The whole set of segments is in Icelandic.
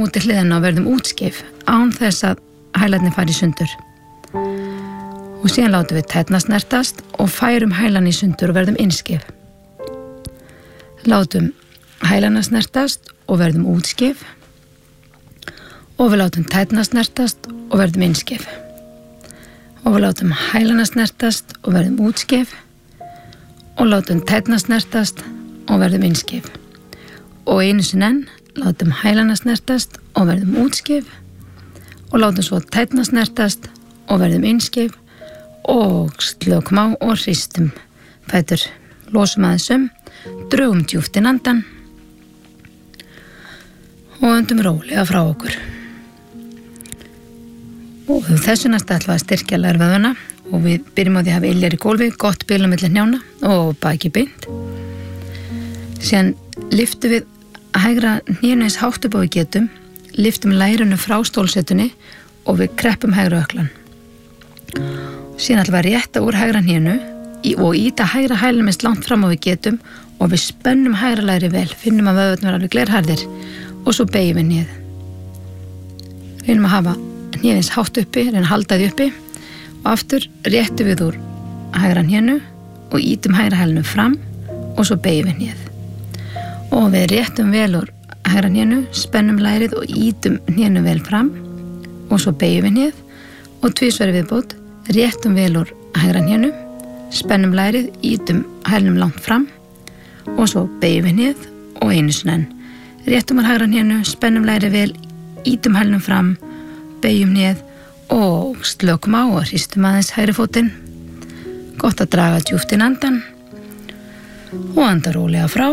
út til hliðina og verðum útskeif án þess að hælarnir fari í sundur. Og síðan látum við tærnar snertast og færum hælan í sundur og verðum innskeif. Látum hælana snertast og verðum útskeif og við látum tærnar snertast og verðum innskeif. Og við látum hælana snertast og verðum útskeif og látum tærnar snertast og verðum innskeif. Og einu sinni enn látum hælana snertast og verðum útskeif og látum svo tærnar snertast og verðum innskeif og slökum á og hristum fætur, losum aðeins drögum djúpt inn andann og öndum rólega frá okkur. Og þessu næst ætlum við að styrkja lærvöðuna og við byrjum á því að hafa iljar í gólfi, gott bil á milli hnjánna og baki beint. Síðan lyftum við hægra hnénu eins hátt upp á við getum, lyftum lærinu frá stólsetunni og við kreppum hægra öklan. Síðan ætlum við að rétta úr hægra hnénu og íta hægra hælinn mest langt fram á við getum og við spennum hægra læri vel, finnum að vöðvarnir verða alveg glerharðir og svo beygjum við hnéð. Reynum að hafa hnéð eins hátt uppi, reynum að halda því uppi og aftur réttum við úr hægra hnénu og ítum hægra hælinu fram og svo beygjum við hnéð. Og við réttum vel úr hægra hnénu, spennum lærið og ítum hnénu vel fram og svo beygjum við hnéð og tvisvar í viðbót réttum vel úr hægra hnénu, spennum lærið, ítum hælnum langt fram og svo beygjum við hnéð og einu sinni enn. Réttum úr hægra hnénu, spennum lærið vel, ítum hælnum fram, beygjum hnéð og slökum á og hristum aðeins hægri fótinn. Gott að draga djúpt inn andann og anda rólega frá.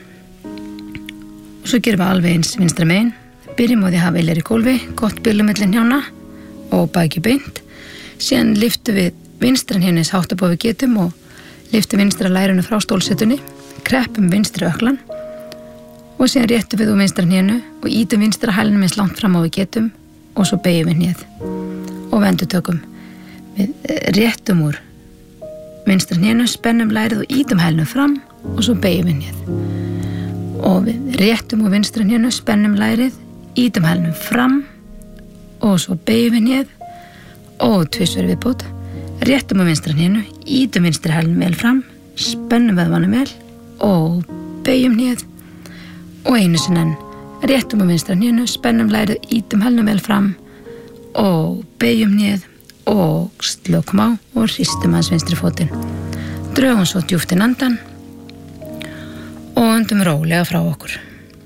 Og svo gerum við alveg eins vinstra megin. Byrjum á því að hafa iljar í gólfi, gott bil á milli hnjánna og baki beint. Síðan lyftum við vinstri hnénu eins hátt upp á við getum og lyftum vinstra lærinu frá stólsetunni, kreppum vinstri öklan og síðan réttum við úr vinstra hnénu og ítum vinstra hælnum eins langt fram á við getum og svo beygjum við hnéð og við endurtökum. Við réttum úr vinstra hnénu, spennum lærið og ítum hælnum fram og svo beygjum við hnéð. Og við réttum úr vinstra hnénu, spennum lærið, ítum hælnum fram og svo beygjum við hnéð og tvisvar í viðbót. Réttum úr vinstra hnénu, ítum vinstri hælnum vel fram, spennum vöðvanum vel og beygjum hnéð og einu sinni enn. Réttum úr vinstra hnénu, spennum lærið, ítum hælnum vel fram og beygjum hnéð og slökum á og hristum aðeins vinstri fótinn. Drögum svo djúpt inn andann og öndum rólega frá okkur.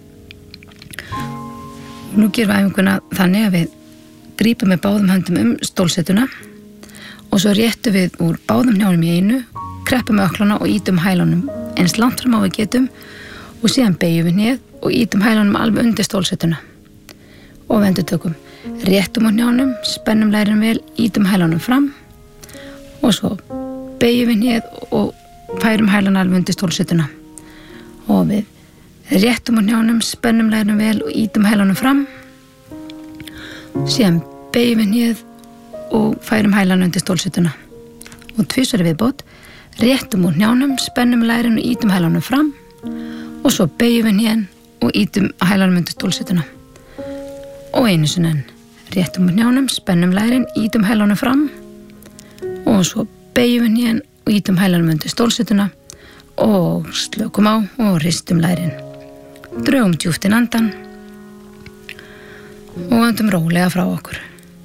Nú gerum við æfinguna þannig að við grípum með báðum höndum stólsetuna og svo réttum við úr báðum hnjánum í einu, kreppum öklana og ítum hælunum eins langt fram á við getum og síðan beygjum við hnéð og ítum hælunum alveg undir stólsetuna og við endurtökum. Réttum úr hnjánum, spennum lærinu vel, ítum hælunum fram og svo beygjum við hnéð og færum hæluna alveg undir stólsetuna og við réttum úr hnjánum, spennum lærinu vel og ítum hælunum fram. Síðan beygjum við hnéð og færum hælana undir stólsetuna og tvisvar í viðbót réttum úr hnjánum, spennum lærinu og ítum hælanum fram og svo beygjum við hnén og ítum hælanum undir stólsetuna og einu sinni enn. Réttum úr hnjánum, spennum lærin, ítum hælanum fram og svo beygjum við hnén og ítum hælanum undir stólsetuna og slökum á og hristum lærin. Drögum djúpt inn andann og öndum rólega frá okkur.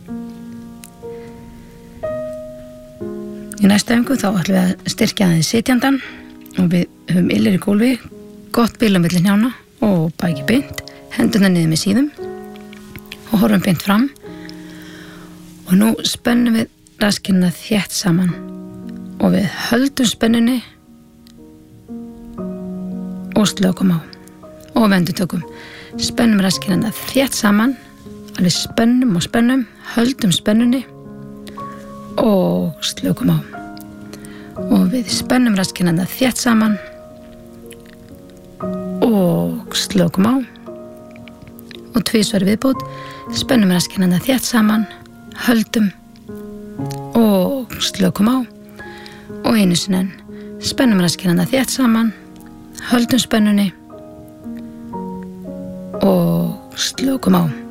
Í næsta æfingu þá ætlum við að styrkja aðeins sitjandann og við höfum iljar í gólfi, gott bil á milli hnjánna og baki beint, hendurnar niður með síðum og horfum beint fram og nú spennum við raskina þétt saman og við höldum spennunni og slökum á og við endurtökum. Spennum raskina þétt saman, alveg spennum og spennum, höldum spennunni og slökum á og við spennum raskina þétt saman og slökum á og tvisvar viðbót, spennum raskina þétt saman, höldum og slökum á og einu sinni enn. Spennum raskina þétt saman, höldum spennunni og slökum á.